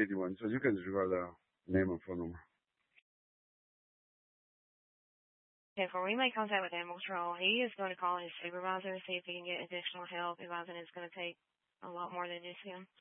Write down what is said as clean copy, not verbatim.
51, so you can disregard the name and phone number. Okay, before we make contact with Animal Control, he is going to call his supervisor and see if he can get additional help. Advising it's going to take a lot more than just him.